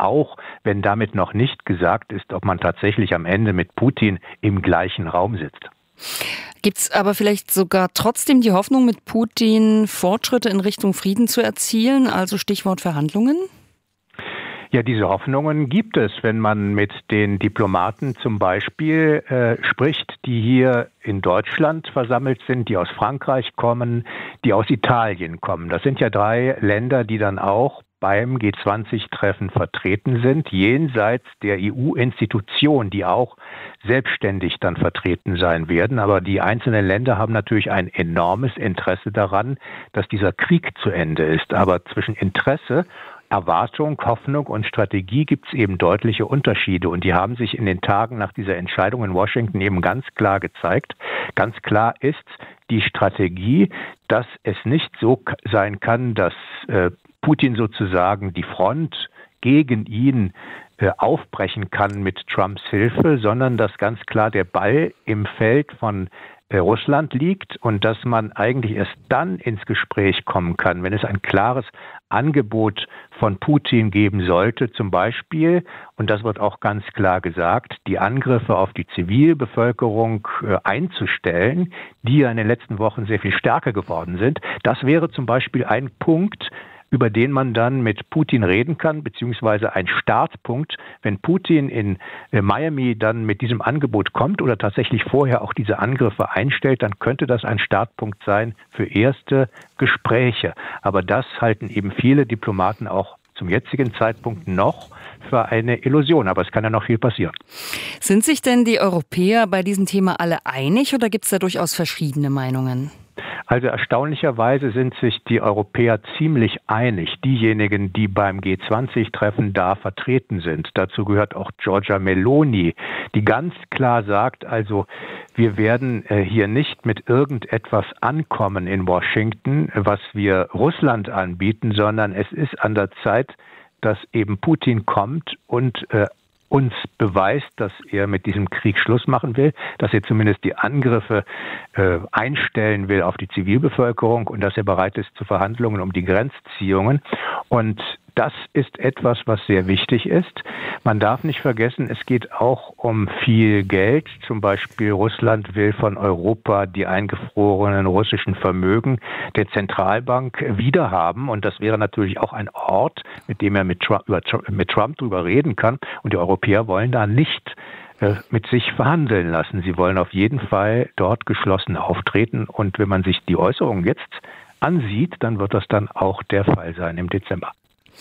auch wenn damit noch nicht gesagt ist, ob man tatsächlich am Ende mit Putin im gleichen Raum sitzt. Gibt es aber vielleicht sogar trotzdem die Hoffnung, mit Putin Fortschritte in Richtung Frieden zu erzielen, also Stichwort Verhandlungen? Ja, diese Hoffnungen gibt es, wenn man mit den Diplomaten zum Beispiel spricht, die hier in Deutschland versammelt sind, die aus Frankreich kommen, die aus Italien kommen. Das sind ja 3 Länder, die dann auch beim G20-Treffen vertreten sind, jenseits der EU-Institution, die auch selbstständig dann vertreten sein werden. Aber die einzelnen Länder haben natürlich ein enormes Interesse daran, dass dieser Krieg zu Ende ist. Aber zwischen Interesse, Erwartung, Hoffnung und Strategie gibt es eben deutliche Unterschiede. Und die haben sich in den Tagen nach dieser Entscheidung in Washington eben ganz klar gezeigt. Ganz klar ist die Strategie, dass es nicht so sein kann, dass Putin sozusagen die Front gegen ihn aufbrechen kann mit Trumps Hilfe, sondern dass ganz klar der Ball im Feld von Russland liegt und dass man eigentlich erst dann ins Gespräch kommen kann, wenn es ein klares Angebot von Putin geben sollte, zum Beispiel, und das wird auch ganz klar gesagt, die Angriffe auf die Zivilbevölkerung einzustellen, die ja in den letzten Wochen sehr viel stärker geworden sind. Das wäre zum Beispiel ein Punkt, über den man dann mit Putin reden kann, beziehungsweise ein Startpunkt, wenn Putin in Miami dann mit diesem Angebot kommt oder tatsächlich vorher auch diese Angriffe einstellt, dann könnte das ein Startpunkt sein für erste Gespräche. Aber das halten eben viele Diplomaten auch zum jetzigen Zeitpunkt noch für eine Illusion. Aber es kann ja noch viel passieren. Sind sich denn die Europäer bei diesem Thema alle einig oder gibt es da durchaus verschiedene Meinungen? Also erstaunlicherweise sind sich die Europäer ziemlich einig, diejenigen, die beim G20-Treffen da vertreten sind. Dazu gehört auch Giorgia Meloni, die ganz klar sagt, also wir werden hier nicht mit irgendetwas ankommen in Washington, was wir Russland anbieten, sondern es ist an der Zeit, dass eben Putin kommt und uns beweist, dass er mit diesem Krieg Schluss machen will, dass er zumindest die Angriffe einstellen will auf die Zivilbevölkerung und dass er bereit ist zu Verhandlungen um die Grenzziehungen. Und das ist etwas, was sehr wichtig ist. Man darf nicht vergessen, es geht auch um viel Geld. Zum Beispiel Russland will von Europa die eingefrorenen russischen Vermögen der Zentralbank wiederhaben. Und das wäre natürlich auch ein Ort, mit dem er mit Trump drüber reden kann. Und die Europäer wollen da nicht mit sich verhandeln lassen. Sie wollen auf jeden Fall dort geschlossen auftreten. Und wenn man sich die Äußerungen jetzt ansieht, dann wird das dann auch der Fall sein im Dezember.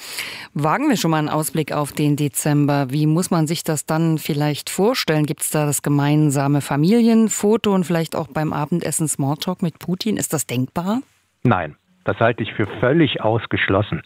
Wagen wir schon mal einen Ausblick auf den Dezember. Wie muss man sich das dann vielleicht vorstellen? Gibt es da das gemeinsame Familienfoto und vielleicht auch beim Abendessen Smalltalk mit Putin? Ist das denkbar? Nein, das halte ich für völlig ausgeschlossen.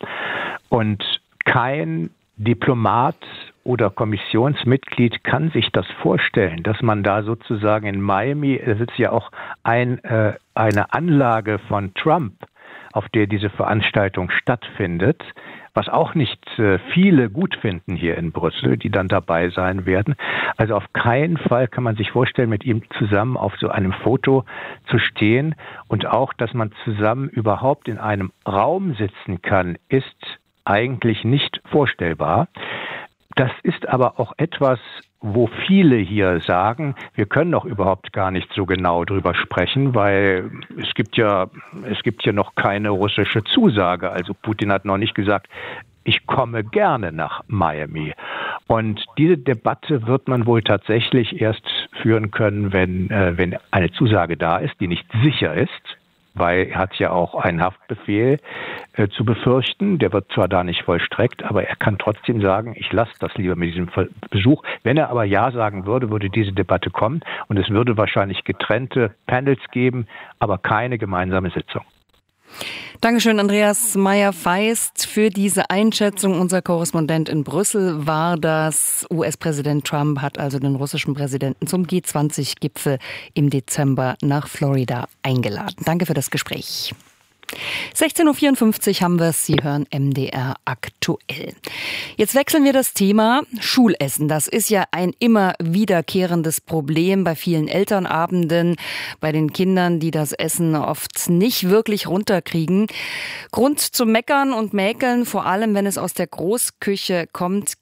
Und kein Diplomat oder Kommissionsmitglied kann sich das vorstellen, dass man da sozusagen in Miami, es ist ja auch eine Anlage von Trump, auf der diese Veranstaltung stattfindet, was auch nicht viele gut finden hier in Brüssel, die dann dabei sein werden. Also auf keinen Fall kann man sich vorstellen, mit ihm zusammen auf so einem Foto zu stehen. Und auch, dass man zusammen überhaupt in einem Raum sitzen kann, ist eigentlich nicht vorstellbar. Das ist aber auch etwas, wo viele hier sagen, wir können doch überhaupt gar nicht so genau drüber sprechen, weil es gibt ja noch keine russische Zusage. Also Putin hat noch nicht gesagt, ich komme gerne nach Miami. Und diese Debatte wird man wohl tatsächlich erst führen können, wenn eine Zusage da ist, die nicht sicher ist. Weil er hat ja auch einen Haftbefehl zu befürchten. Der wird zwar da nicht vollstreckt, aber er kann trotzdem sagen, ich lasse das lieber mit diesem Besuch. Wenn er aber Ja sagen würde, würde diese Debatte kommen und es würde wahrscheinlich getrennte Panels geben, aber keine gemeinsame Sitzung. Dankeschön, Andreas Meyer-Feist, für diese Einschätzung. Unser Korrespondent in Brüssel war das. US-Präsident Trump hat also den russischen Präsidenten zum G20-Gipfel im Dezember nach Florida eingeladen. Danke für das Gespräch. 16.54 Uhr haben wir es. Sie hören MDR aktuell. Jetzt wechseln wir das Thema Schulessen. Das ist ja ein immer wiederkehrendes Problem bei vielen Elternabenden, bei den Kindern, die das Essen oft nicht wirklich runterkriegen. Grund zum Meckern und Mäkeln, vor allem wenn es aus der Großküche kommt,